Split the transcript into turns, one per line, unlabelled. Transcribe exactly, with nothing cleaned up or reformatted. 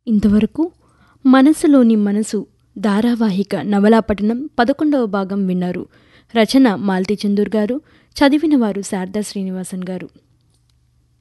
ఇంతవరకు మనసులోని మనసు ధారావాహిక నవలా పఠనం పదకొండవ భాగం విన్నారు. రచన మాల్తీ చందూర్ గారు, చదివిన వారు శారదా శ్రీనివాసన్ గారు.